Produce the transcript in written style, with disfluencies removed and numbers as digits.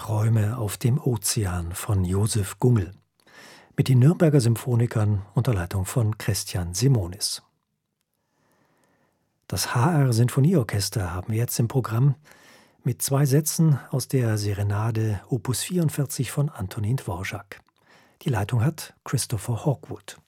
Träume auf dem Ozean von Josef Gungel mit den Nürnberger Symphonikern unter Leitung von Christian Simonis. Das HR Sinfonieorchester haben wir jetzt im Programm mit 2 Sätzen aus der Serenade Opus 44 von Antonín Dvořák. Die Leitung hat Christopher Hawkwood.